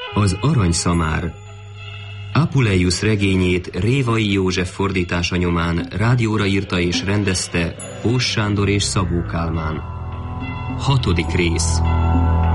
Az aranyszamár. Apuleius regényét Révai József fordítása nyomán rádióra írta és rendezte Bós Sándor és Szabó Kálmán. 6. rész.